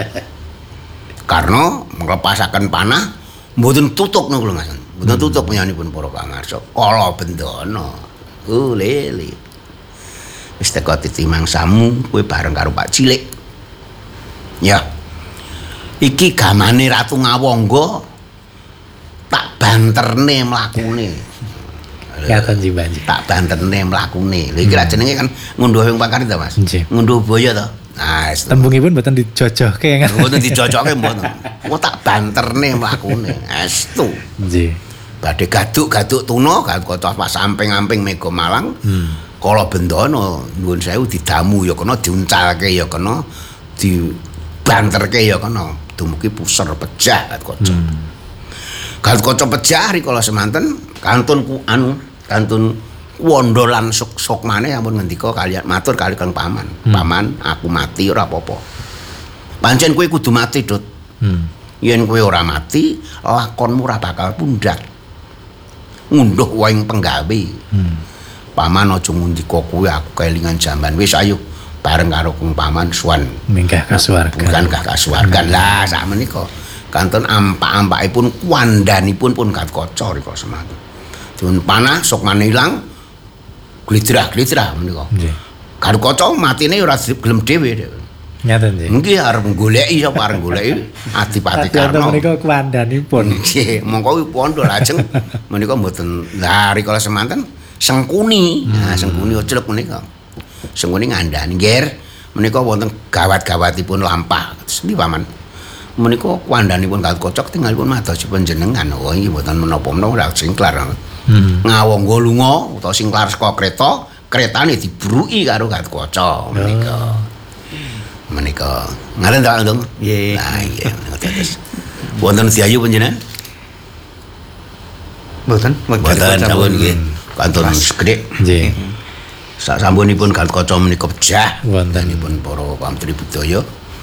Karna nglepasaken panah mboten tutuk niku lho Mas. Mboten tutuk penyanipun para pamirsa. Kala Bendana. Lele. Wis teko titimang samu kowe bareng karo Pak Cilik. Ya. Iki gamane Ratu Ngawangga tak banterne mlakune. Ngaten nggih, Mbak. Tak banterne mlakune. Lha iki ra jenenge kan ngunduh wing pakar ta, Mas? Nggih. Ngunduh boyo to. Nah, wis. Tembungipun mboten dijojohke kan. Mboten dicocoke mboten. Kok tak banterne mlakune. Estu. Nggih. Badhe gaduk-gaduk tuna Gathotkaca pas amping-amping Mega Malang. Kala Bendana nuwun sewu didamu ya kena diuncalke ya kena dibanterke ya kena dumugi puser pejah Gathotkaca. Gathotkaca pejah rikala semanten kantun wanda lan sukmane ampun ngendika kaliyan matur kali Kang Paman. Paman aku mati ora apa-apa. Pancen kowe kudu mati, Dut. Yen kowe ora mati, lakonmu ora bakal pundhak. Ngunduh waing penggawe. Paman aja ngundika kowe aku kelingan jaman. Wis ayo bareng karo Kang Paman suwan Minggah kasuwargan. bukan kasuwargan. Lah sak menika kanten ampak-ampakipun kuwandanipun pun Gathotkaca rikala semanten. Dipun panah sukmane ilang glidrah-glidrah menika. Nggih. Gathotkaca matine ora gelem dhewe. Ngaten nggih. Nggih arep goleki sapa arep goleki Adipati Karna Karna. menika kuwandanipun. Nggih, mongko pondho lajeng menika mboten lah rikala semanten Sengkuni. Nah, Sengkuni Ocluk menika. Sengkuni ngandhani nggih menika wonten gawat-gawatipun lampah. Sendi Paman. Menika kuwandanipun Gathotkaca ketingalipun madosipun jenengan. Oh iki mboten menapa-menapa ora singklar. Ngawangga lunga utawa singklar saka kreta, kretane dibruki karo Gathotkaca menika. Menika ngaten ta, Ndung? Nggih. Lah iya menika terus. Wonten Diayu panjenengan? Mboten, Mboten sampun nggih. Kantun gedhe. Nggih. Sak sampunipun Gathotkaca menika pejah Wontenipun para pamtri budaya.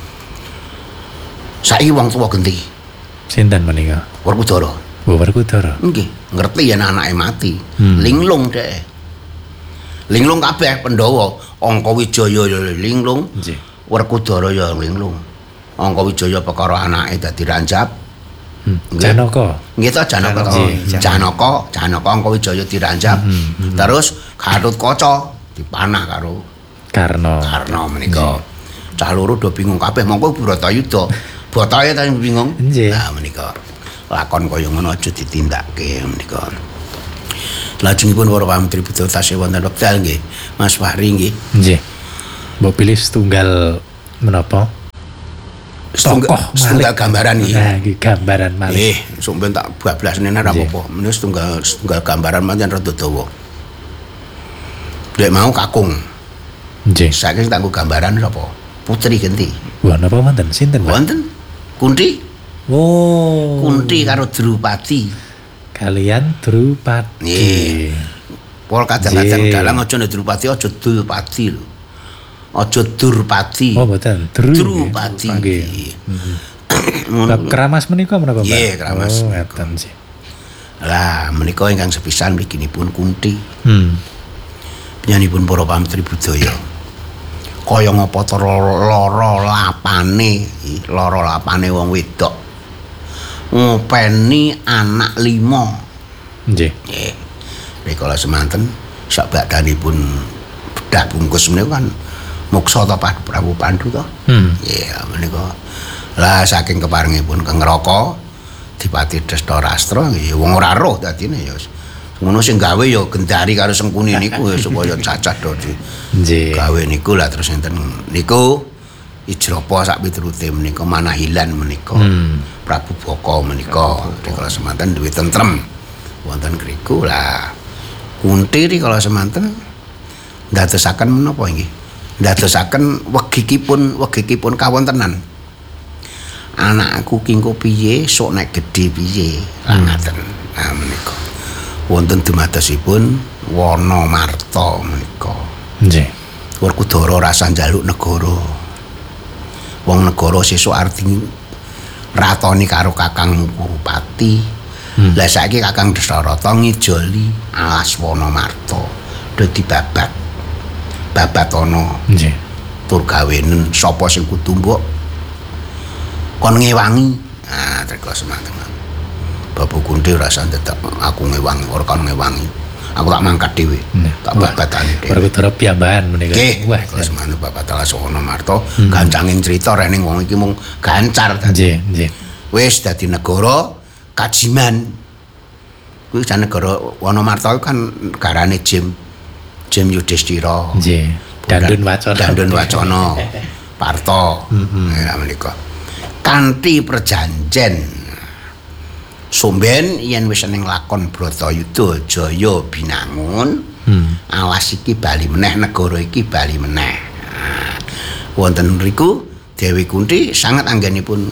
Saiki wong tuwa genti, sinten menika? Werkudara. Bu Werkudara. Nggih, ngerti yen anake mati. Linglung dhek. Linglung kabeh Pandhawa, Angkawijaya ya linglung. Nggih. Werkudara ya linglung. Angkawijaya perkara anake dadi rancap. Janaka. Nggih ta Janaka to. Nggih. Janaka Angkawijaya dirancap. Terus Gathotkaca dipanah karo Karna. Karna menika. Cah loro do bingung kabeh mongko Bratayuda. Batahe ta sing bingung. Nggih. Nah menika lakon kaya ngono aja ditindakake menika. Lajengipun para pamtri budaya tasih wonten wekdal nggih. Mas Fahri nggih. Nggih. Mbok pilih setunggal menapa? setunggal gambaran iki. Nah, iki gambaran malih. Sampeyan tak bablasne ora apa-apa. Menika setunggal gambaran pancen rada dawa. Dek mau kakung. Nggih. Saiki tak nggo gambaran sapa? Putri Genti. Wah, napa wonten sinten, Pak? Wonten Kunti. Oh. Kunti karo Drupadi. Kalian Drupadi. Nggih. Pol kadang-kadang dalang aja nek Drupadi aja Dulpadi lho. Aja Durpadi. Oh, mboten. Drupadi. Nggih. Bab keramas menika menapa, Pak? Nggih, keramas. Oh, ngeten sih. Lah, menika ingkang sepisan mliginipun Kunti. Penyanipun para pamitri budaya. Kaya ngapa to lara lapane wong wedok. Ngopeni anak 5. Nggih. Nggih. Rikala semanten sak badhanipun bedah bungkus menika kan muksa ta Prabu Pandu to. Nggih, menika. Lah saking keparengipun Kang Raka Dipati Dastarastra nggih wong ora roh dadine ya. Ngono sing gawe ya Gendari karo Sengkuni niku ya supaya cacah dadi. Nggih. Gawe niku lah terus enten niku Ijrapa sak piturute menika Manahilan menika. Prabu Baka menika rikala semanten duwe tentrem wonten griku lah. Kunti rikala semanten ndadosaken menapa nggih? Ndadosaken wegikipun kawontenan. Anakku kingko piye, sok nek gedhe piye. Lah ngaten. Nah menika. Wonten dumadosipun Wanamarta menika. Nggih. Werkudara rasa njaluk negara. Wong negara sesuk arti ratoni karo Kakang Kurupati. Lah saiki Kakang Dasarata ngijoli alas Wanamarta. Dadi babat ana. Nggih. Tur gawenen sapa sing kudu mbok kon ngewangi. Nah, terus semanten. Babu Kunti rasa tetep aku ngewangi, ora kon ngewangi. Aku tak mangkat dhewe. Tak babatane dhewe. Werkudara piyambakan menika. Nggih, Wah, terus manut Bapak Alas Wanamarta gancanging crita rening wong iki mung gancar dadi. nggih. Wis dadi negara kajiman. Kuwi jan negara Wanamarta kan garane Jem Yudhistira. Nggih. Dandun Wacana. Parto. Ya menika. Kanthi perjanjen Somben yen wis ning lakon Bratayuda Jaya binangun, alas iki bali meneh, negara iki bali meneh. Nah, wonten mriku Dewi Kunti sangat anggenipun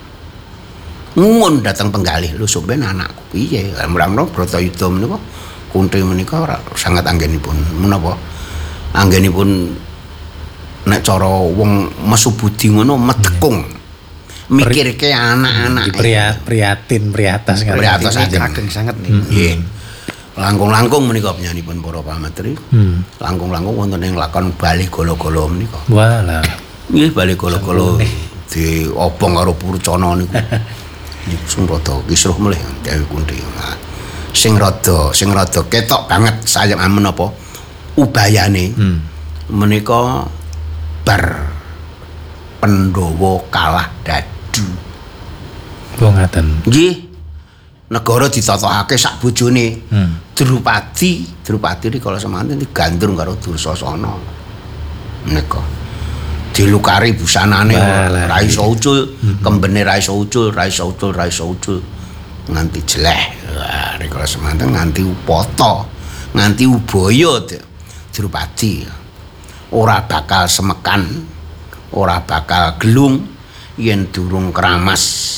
ngumun dateng penggalih, lho Somben anakku piye? Mrang-mrang Bratayuda menika Kunti menika sangat anggenipun menapa? Anggenipun nek cara wong mesubudi ngono medekung. Mikirke anak-anak priatas ageng sanget nih. Nggih. Langkung-langkung menika penyanipun para pametri. Langkung-langkung wonten ing lakon Bali Gala-gala menika. Walah. Nggih Bali Gala-gala diobong karo Purcana niku. Niku sing rada kisruh melih Dewi Kunti. Sing rada ketok banget sayang menapa ubayane. Menika bar Pandhawa kalah dadu. Wong ngaten. Nggih. Negara ditatokake sak bojone. Drupadi rikala semanten digandrung karo Dursasana. Menika. Dilukari busanane ra iso ucul, kembene ra iso ucul. Nganti jeleh. Wah, rikala semanten nganti upata, nganti ubaya Drupadi. Ora bakal semekan, ora bakal gelung yen durung kramas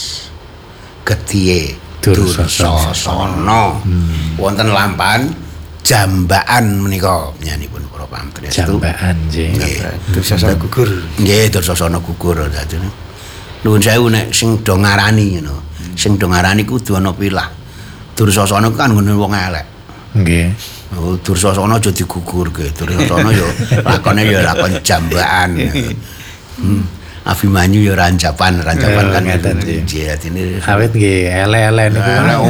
gedhiye Dursasana. Wonten lampahan jambaan menika nyanipun para pamitri. Jambaan nggih. Dursasana gugur. Nggih, Dursasana gugur dadine. Nuwun sewu nek sing do ngarani ngono. Sing do ngarani kudu ana pilah. Dursasana kan ngene wong elek. Nggih. Oh, Dursasana aja digugurke. Dursasana ya lakone ya lakon jambaan. Abimanyu ya ranjapan kan ngeten nggih. Jadine Awit nggih ele-ele niku.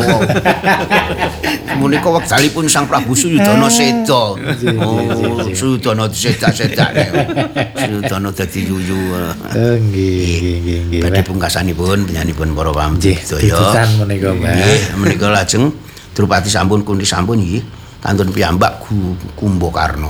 Menika wektalipun Sang Prabu Suyudana seda. Suyudana disedak-sedak. Suyudana dadi yuyu. Nggih. Badhe pungkasanipun penyanipun para pamitri sedaya. Ditusan menika, Mbak. Nggih, menika lajeng Drupadi sampun Kunti sampun nggih kantun piyambak Kumbakarna.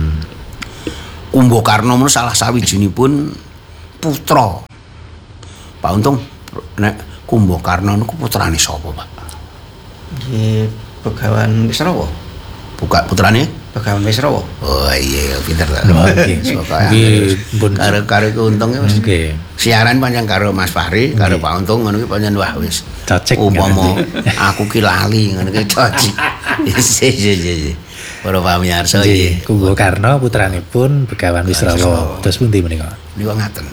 Kumbakarna menika salah sawijinipun putra Pak Untung nek Kumbakarna niku putrane sapa, Pak? Nggih, Begawan Wisrawa. Buka putrane? Begawan Wisrawa. Oh iya, pinter ta. Nggih. Nggih, pun Karo Untung wis. nggih. Siaran pancen karo Mas Fahri, karo Pak Untung ngono ki pancen wah wis. Cocek. Umpama aku ki lali ngono ki cocok. Iya. Para pamirsa Nggih, Kumbakarna putranipun Begawan Wisrawa. Terus pundi menika? niku ngaten.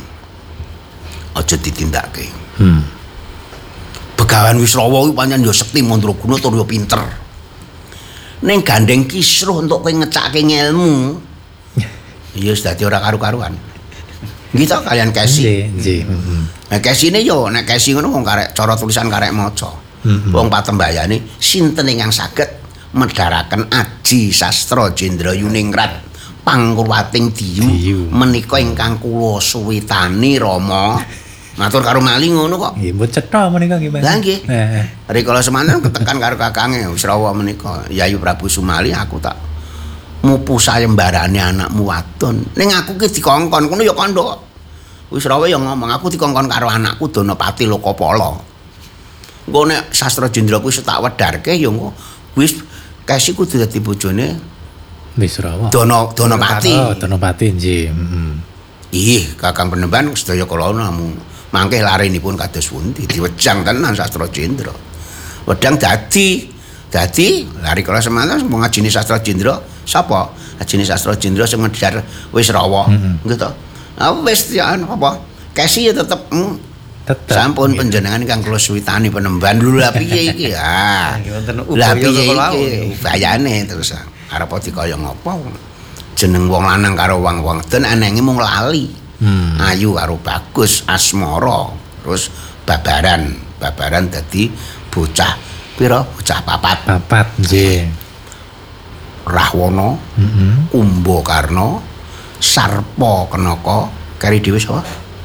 Aja ditindakke. Hmm. Begawan Wisrawa kuwi pancen ya sekti mandraguna tur ya pinter. Ning gandeng kisruh entuk kowe ngecake ngelmu. Ya wis dadi ora karu-karuan. Nggih to kalian Kesi. Nggih. Nek Kesine yo nek Kesi ngono wong karek cara tulisan karek maca. Wong patembayane sinten ingkang saged medharaken Aji Sastra Jendra Yuningrat pangruwating diyu menika ingkang kula suwitani Rama. Matur karo Mali ngono kok. Nggih, mbok cetha menika nggih, Mas. Lah nggih. Heeh. Rikala semanten ketekan karo kakange Wisrawa menika, Yayu Prabu Sumali aku tak mupu sayembarane anakmu wadon. Ning aku ki dikongkon ngono ya kandha. Wisrawa ya ngomong aku dikongkon karo anakku Donopati Lokapala. Engko nek Sastra Jendra kuwi tak wedarke ya engko wis Kesi kudu dadi bojone Wisrawa. Donopati. Oh, Donopati nggih. Heeh. Ih, Kakang Penemban sedaya kula namung mangke larenipun kados pundi diwejang tenan Sastra Jendra. Wedang dadi lari kala semanten wong ngajine Sastra Jendra sapa? Ngajine Sastra Jendra sing medhar Wisrawa. Nggih to. Wis ya apa? Kesi ya tetep sampun panjenengan ingkang kula suwitani Penemban lho lha piye iki? Ah. Lah piye iki? Bayane terus arep dikaya ngopo? Jeneng wong lanang karo wong wedon anenge mung lali. Ayu karo Bagus asmara terus babaran dadi bocah pira bocah papat Nggih. Rahwana Kumbakarna Sarpa Kenaka kari dhewe sapa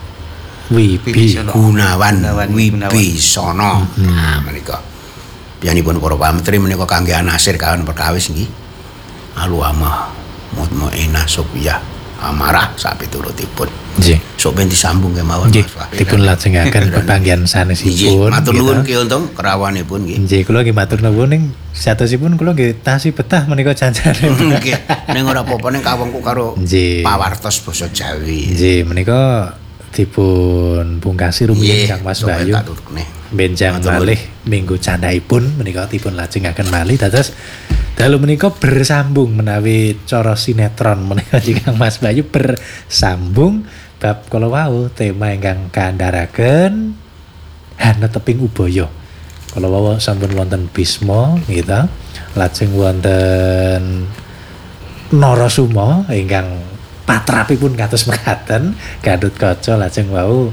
Gunawan Wibisana. Nah menika piyanipun para pamitri menika kangge anasir kawan perkawis nggih aluamah mutmainah sufiyah amarah sapiturutipun. Nggih. Sok ben disambung kemawon Nggih, dipun lajengaken pepanggihan sanesipun. Matur nuwun Ki Untung kerawanipun nggih. Nggih, kula nggih matur nuwun ning satosipun kula nggih tasih betah menika janjane. Nggih, ning ora apa-apa ning kawengku karo Nggih. pawartos basa Jawi. Nggih, menika dipun pungkasi rumiyin Kang Mas Bayu. Benjang malih minggu candhaipun menika dipun lajengaken malih dados dalu menika bersambung menawi cara sinetron menika Kang Mas Bayu bersambung bab kala wau tema ingkang kandharaken Hana Teping Ubaya. Kala wau sampun wonten Bisma gitu. Lajeng wonten Narasuma ingkang patrapipun kados mekaten Gatotkaca lajeng wau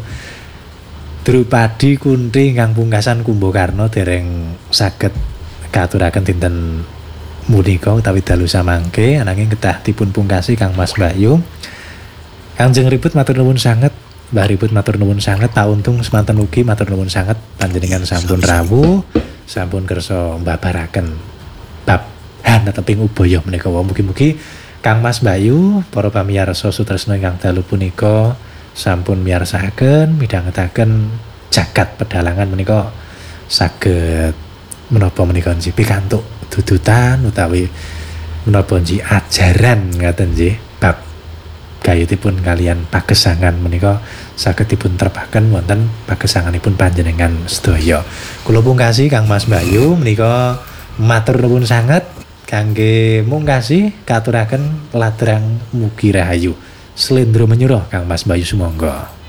Drupadi Kunthi ingkang pungkasan Kumbakarna dereng saged katuraken dinten punika utawi dalu samangke ananging kedah dipun pungkasi Kang Mas Bayu. Kanjeng Ribut matur nuwun sanget, Mbah Ribut matur nuwun sanget, Tak Untung semanten ugi matur nuwun sanget panjenengan sampun rawuh, sampun kersa mbabaraken bab Hana Teping Ubaya menika wae. Mugi-mugi Kang Mas Bayu, para pamirsa sutresna ingkang dalu punika sampun miyarsakaken midhangetaken jagat pedalangan menika saged menapa menika nggih pikantuk dudutan utawi menapa nggih ajaran ngaten nggih bab gayutipun kalian pagesangan menika saged dipun trepaken wonten pagesanganipun panjenengan sedaya. Kula pungkasi Kang Mas Bayu menika matur nuwun sanget kangge mungkasi katuraken ladrang mugi rahayu. Slendra menyuruh Kang Mas Bayu sumangga.